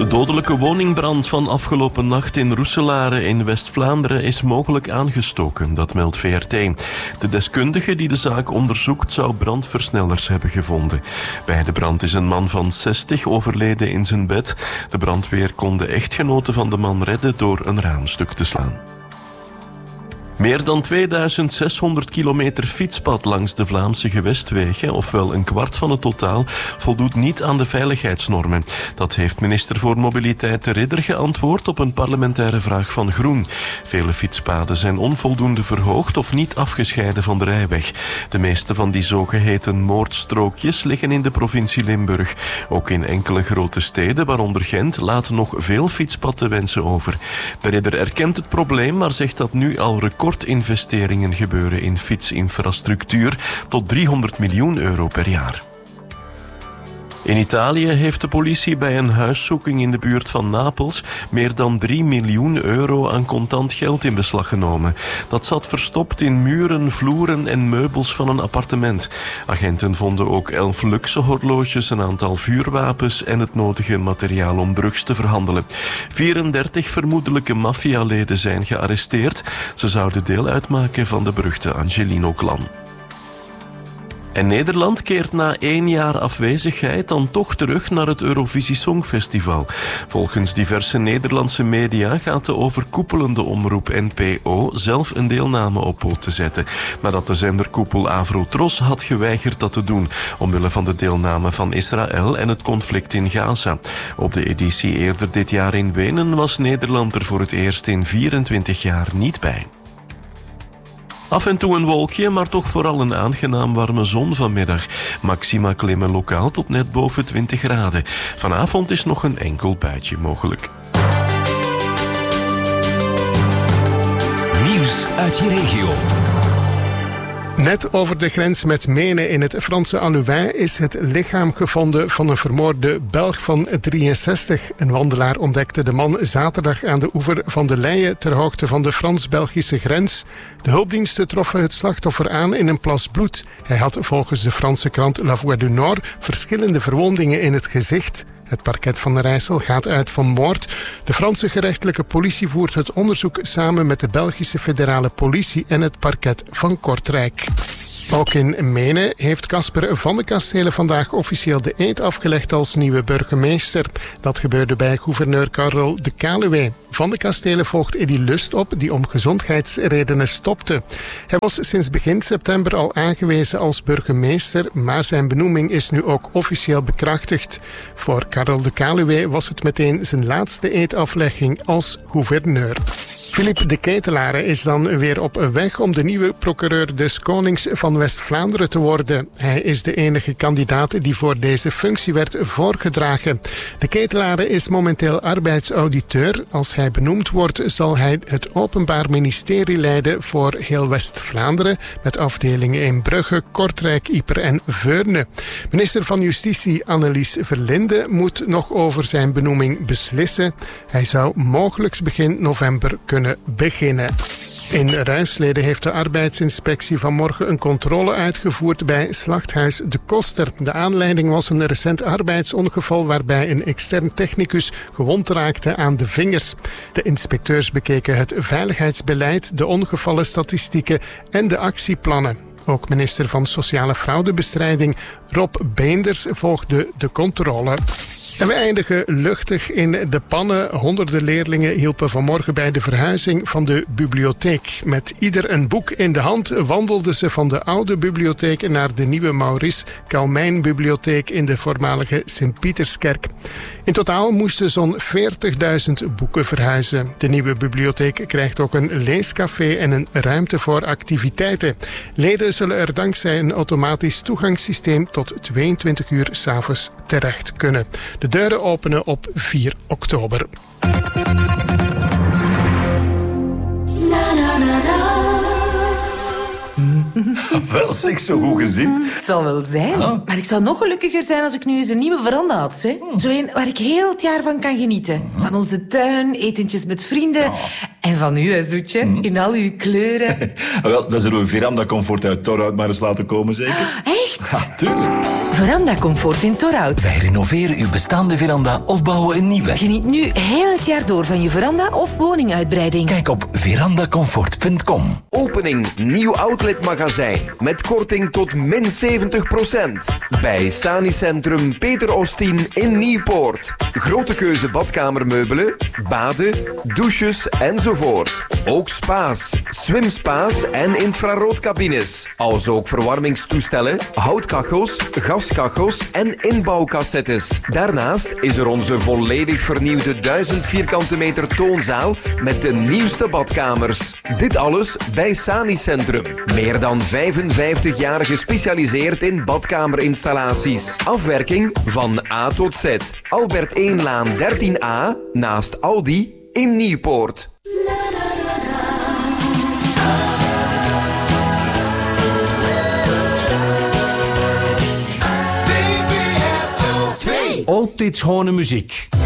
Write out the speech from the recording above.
De dodelijke woningbrand van afgelopen nacht in Roeselare in West-Vlaanderen is mogelijk aangestoken, dat meldt VRT. De deskundige die de zaak onderzoekt zou brandversnellers hebben gevonden. Bij de brand is een man van 60 overleden in zijn bed. De brandweer kon de echtgenote van de man redden door een raamstuk te slaan. Meer dan 2600 kilometer fietspad langs de Vlaamse gewestwegen, ofwel een kwart van het totaal, voldoet niet aan de veiligheidsnormen. Dat heeft minister voor Mobiliteit De Ridder geantwoord op een parlementaire vraag van Groen. Vele fietspaden zijn onvoldoende verhoogd of niet afgescheiden van de rijweg. De meeste van die zogeheten moordstrookjes liggen in de provincie Limburg. Ook in enkele grote steden, waaronder Gent, laat nog veel fietspad te wensen over. De Ridder erkent het probleem, maar zegt dat nu al recordinvesteringen gebeuren in fietsinfrastructuur tot 300 miljoen euro per jaar. In Italië heeft de politie bij een huiszoeking in de buurt van Napels meer dan 3 miljoen euro aan contant geld in beslag genomen. Dat zat verstopt in muren, vloeren en meubels van een appartement. Agenten vonden ook 11 luxe horloges, een aantal vuurwapens en het nodige materiaal om drugs te verhandelen. 34 vermoedelijke maffialeden zijn gearresteerd. Ze zouden deel uitmaken van de beruchte Angelino-clan. En Nederland keert na 1 jaar afwezigheid dan toch terug naar het Eurovisie Songfestival. Volgens diverse Nederlandse media gaat de overkoepelende omroep NPO zelf een deelname op poot te zetten. Maar dat de zenderkoepel Avrotros had geweigerd dat te doen, omwille van de deelname van Israël en het conflict in Gaza. Op de editie eerder dit jaar in Wenen was Nederland er voor het eerst in 24 jaar niet bij. Af en toe een wolkje, maar toch vooral een aangenaam warme zon vanmiddag. Maxima klimmen lokaal tot net boven 20 graden. Vanavond is nog een enkel buitje mogelijk. Nieuws uit je regio. Net over de grens met Menen in het Franse Allouin is het lichaam gevonden van een vermoorde Belg van 63. Een wandelaar ontdekte de man zaterdag aan de oever van de Leie ter hoogte van de Frans-Belgische grens. De hulpdiensten troffen het slachtoffer aan in een plas bloed. Hij had volgens de Franse krant La Voix du Nord verschillende verwondingen in het gezicht. Het parket van de Rijssel gaat uit van moord. De Franse gerechtelijke politie voert het onderzoek samen met de Belgische federale politie en het parket van Kortrijk. Ook in Menen heeft Casper van de Kastelen vandaag officieel de eed afgelegd als nieuwe burgemeester. Dat gebeurde bij gouverneur Karel de Kaluwe. Van de Kastelen volgt Eddy Lust op, die om gezondheidsredenen stopte. Hij was sinds begin september al aangewezen als burgemeester, maar zijn benoeming is nu ook officieel bekrachtigd. Voor Karel de Kaluwe was het meteen zijn laatste eedaflegging als gouverneur. Philippe de Ketelare is dan weer op weg om de nieuwe procureur des Konings van West-Vlaanderen te worden. Hij is de enige kandidaat die voor deze functie werd voorgedragen. De Ketelare is momenteel arbeidsauditeur. Als hij benoemd wordt, zal hij het Openbaar Ministerie leiden voor heel West-Vlaanderen, met afdelingen in Brugge, Kortrijk, Ieper en Veurne. Minister van Justitie Annelies Verlinde moet nog over zijn benoeming beslissen. Hij zou mogelijk begin november kunnen beginnen. In Ruislede heeft de arbeidsinspectie vanmorgen een controle uitgevoerd bij slachthuis De Koster. De aanleiding was een recent arbeidsongeval waarbij een extern technicus gewond raakte aan de vingers. De inspecteurs bekeken het veiligheidsbeleid, de ongevallenstatistieken en de actieplannen. Ook minister van Sociale Fraudebestrijding Rob Beenders volgde de controle. En we eindigen luchtig in de pannen. Honderden leerlingen hielpen vanmorgen bij de verhuizing van de bibliotheek. Met ieder een boek in de hand wandelden ze van de oude bibliotheek naar de nieuwe Maurice Calmijn bibliotheek in de voormalige Sint-Pieterskerk. In totaal moesten zo'n 40.000 boeken verhuizen. De nieuwe bibliotheek krijgt ook een leescafé en een ruimte voor activiteiten. Leden zullen er dankzij een automatisch toegangssysteem tot 22 uur 's avonds terecht kunnen. De deuren openen op 4 oktober. Wel, zeg, zo goed gezien. Het zal wel zijn. Maar ik zou nog gelukkiger zijn als ik nu eens een nieuwe veranda had. Hè? Zo een waar ik heel het jaar van kan genieten. Van onze tuin, etentjes met vrienden En van u, hè, Zoetje, in al uw kleuren. Wel, dan zullen we Veranda Comfort uit Torhout maar eens laten komen, zeker? Echt? Ja, tuurlijk. Veranda Comfort in Torhout. Wij renoveren uw bestaande veranda of bouwen een nieuwe. Geniet nu heel het jaar door van je veranda of woninguitbreiding. Kijk op verandacomfort.com. Opening nieuw outletmagazijn met korting tot min 70%. Bij Sani Centrum Peter Ostien in Nieuwpoort. Grote keuze badkamermeubelen, baden, douches enzovoort. Ook spa's, swimspa's en infraroodcabines. Als ook verwarmingstoestellen, houtkachels, gaskachels en inbouwcassettes. Daarnaast is er onze volledig vernieuwde 1000 vierkante meter toonzaal met de nieuwste badkamers. Dit alles bij Sani Centrum. Meer dan 55 jaar gespecialiseerd in badkamerinstallaties. Afwerking van A tot Z. Albert 1-laan 13A naast Aldi in Nieuwpoort. Altijd schone muziek.